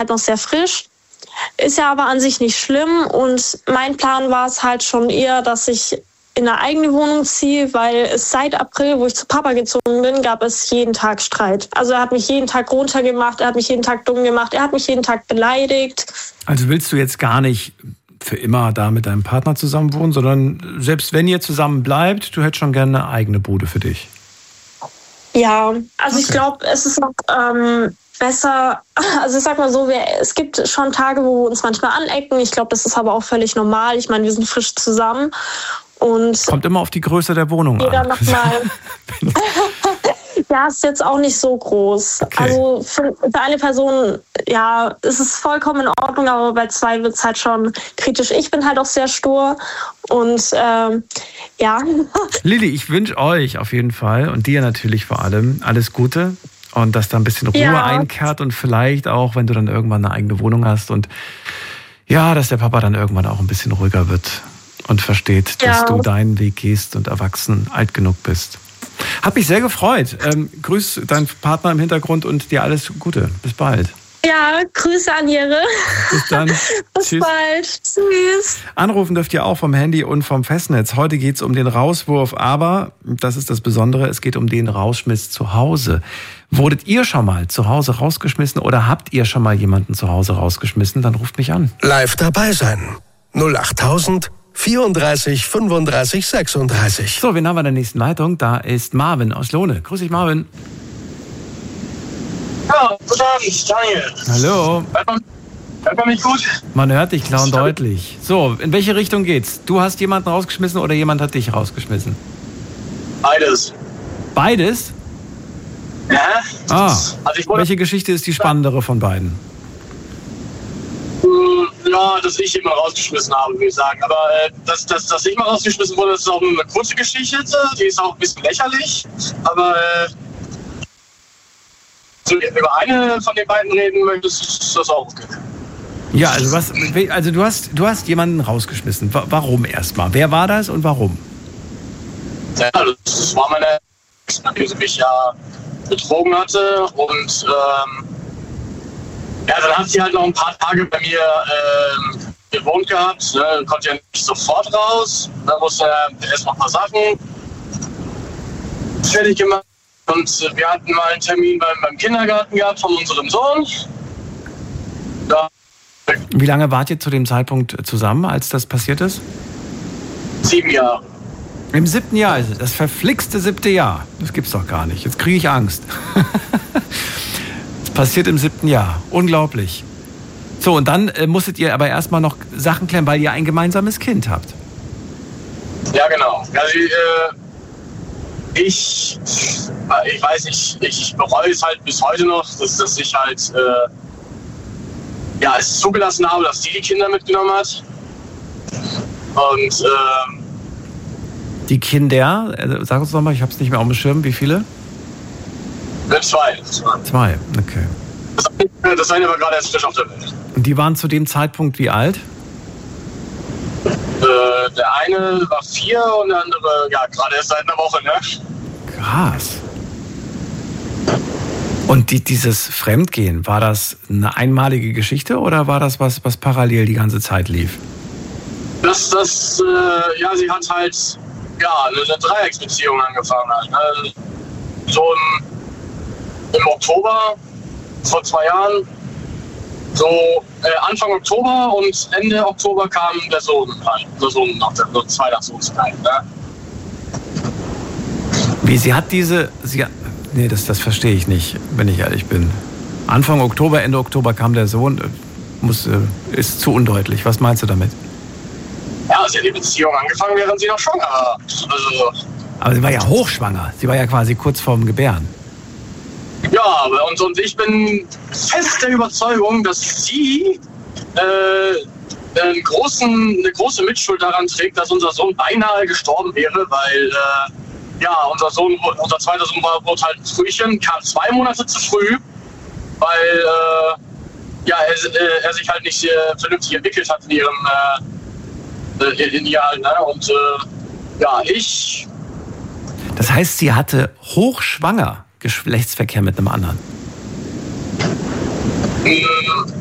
noch sehr frisch. Ist ja aber an sich nicht schlimm und mein Plan war es halt schon eher, dass ich in eine eigene Wohnung ziehe, weil es seit April, wo ich zu Papa gezogen bin, gab es jeden Tag Streit. Also er hat mich jeden Tag runtergemacht, er hat mich jeden Tag dumm gemacht, er hat mich jeden Tag beleidigt. Also willst du jetzt gar nicht für immer da mit deinem Partner zusammen wohnen, sondern selbst wenn ihr zusammen bleibt, du hättest schon gerne eine eigene Bude für dich? Ja, also okay. Ich glaube, es ist noch besser, also ich sag mal so, es gibt schon Tage, wo wir uns manchmal anecken. Ich glaube, das ist aber auch völlig normal. Ich meine, wir sind frisch zusammen. Und kommt immer auf die Größe der Wohnung jeder an. Nochmal. Ja, ist jetzt auch nicht so groß. Okay. Also für eine Person, ja, ist es vollkommen in Ordnung, aber bei zwei wird es halt schon kritisch. Ich bin halt auch sehr stur und ja. Lilly, ich wünsche euch auf jeden Fall und dir natürlich vor allem alles Gute und dass da ein bisschen Ruhe einkehrt und vielleicht auch, wenn du dann irgendwann eine eigene Wohnung hast und ja, dass der Papa dann irgendwann auch ein bisschen ruhiger wird und versteht, dass du deinen Weg gehst und erwachsen alt genug bist. Hat mich sehr gefreut. Grüß deinen Partner im Hintergrund und dir alles Gute. Bis bald. Ja, Grüße an Jere. Bis dann. Bis Tschüss. bald. Tschüss. Anrufen dürft ihr auch vom Handy und vom Festnetz. Heute geht es um den Rauswurf, aber, das ist das Besondere, es geht um den Rausschmiss zu Hause. Wurdet ihr schon mal zu Hause rausgeschmissen oder habt ihr schon mal jemanden zu Hause rausgeschmissen? Dann ruft mich an. Live dabei sein. 08000 34 35 36. So, wen haben wir in der nächsten Leitung? Da ist Marvin aus Lohne. Grüß dich, Marvin. Ja, guten Abend, Daniel. Hallo. Hört man mich gut? Man hört dich klar und deutlich. So, in welche Richtung geht's? Du hast jemanden rausgeschmissen oder jemand hat dich rausgeschmissen? Beides. Beides? Ja. Also welche Geschichte ist die spannendere von beiden? Ja, dass ich immer rausgeschmissen habe, würde ich sagen. Aber dass ich mal rausgeschmissen wurde, das ist auch eine kurze Geschichte. Die ist auch ein bisschen lächerlich. Aber über eine von den beiden reden möchtest, ist das auch okay. Ja, also du hast jemanden rausgeschmissen. Warum erstmal? Wer war das und warum? Ja, das war meine Ex, nachdem sie mich ja betrogen hatte und ja, dann hat sie halt noch ein paar Tage bei mir gewohnt gehabt, ne? Konnte ja nicht sofort raus, da musste erst noch ein paar Sachen fertig gemacht und wir hatten mal einen Termin beim Kindergarten gehabt von unserem Sohn. Ja. Wie lange wart ihr zu dem Zeitpunkt zusammen, als das passiert ist? 7 Jahre. Im 7. Jahr ist es, das verflixte 7. Jahr. Das gibt's doch gar nicht, jetzt kriege ich Angst. Passiert im 7. Jahr. Unglaublich. So, und dann musstet ihr aber erstmal noch Sachen klären, weil ihr ein gemeinsames Kind habt. Ja, genau. Also, ich weiß nicht, ich bereue es halt bis heute noch, dass ich halt es zugelassen habe, dass die Kinder mitgenommen hat. Und die Kinder, sag uns nochmal, ich habe es nicht mehr auf dem Schirm, wie viele? 2. 2, okay. Das eine war gerade erst frisch auf der Welt. Und die waren zu dem Zeitpunkt wie alt? Der eine war 4 und der andere, ja, gerade erst seit einer Woche, ne? Krass. Und dieses Fremdgehen, war das eine einmalige Geschichte oder war das was parallel die ganze Zeit lief? Sie hat halt, eine Dreiecksbeziehung angefangen halt, ne? So im Oktober, vor 2 Jahren, so Anfang Oktober und Ende Oktober kam der Sohn halt, der zweite Sohn halt, ne? Wie, nee, das verstehe ich nicht, wenn ich ehrlich bin. Anfang Oktober, Ende Oktober kam der Sohn, ist zu undeutlich. Was meinst du damit? Ja, sie hat die Beziehung angefangen, während sie noch schwanger war. Also, aber sie war ja hochschwanger. Sie war ja quasi kurz vorm Gebären. Ja, und ich bin fest der Überzeugung, dass sie eine große Mitschuld daran trägt, dass unser Sohn beinahe gestorben wäre, weil unser zweiter Sohn wurde halt ein Frühchen, kam 2 Monate zu früh, weil er sich halt nicht vernünftig entwickelt hat in ihrem Ideal, ne? Und ich. Das heißt, sie hatte hochschwanger Geschlechtsverkehr mit einem anderen.